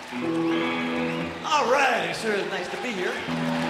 All right, it sure is nice to be here.